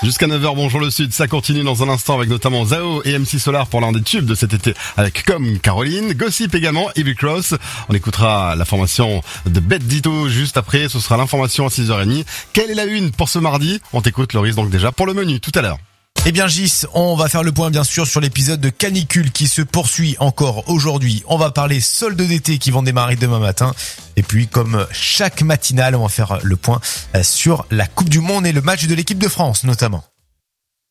Jusqu'à 9h, bonjour le Sud, ça continue dans un instant avec notamment Zao et MC Solar pour l'un des tubes de cet été avec Comme Caroline, Gossip également, Heavy Cross. On écoutera la formation de Bête Dito juste après, ce sera l'information à 6h30. Quelle est la une pour ce mardi? On t'écoute Loris donc déjà pour le menu tout à l'heure. Eh bien Gis, on va faire le point bien sûr sur l'épisode de canicule qui se poursuit encore aujourd'hui. On va parler soldes d'été qui vont démarrer demain matin. Et puis comme chaque matinale, on va faire le point sur la Coupe du Monde et le match de l'équipe de France notamment.